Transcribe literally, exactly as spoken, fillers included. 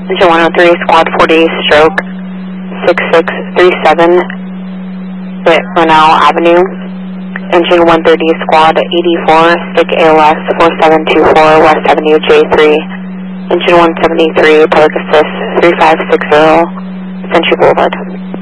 Engine one oh three, squad forty, stroke six six three seven, at Renal Avenue. Engine one thirty, squad eighty-four, stick A L S four seven two four, West Avenue J three. Engine one seventy-three, public assist three five six zero, Century Boulevard.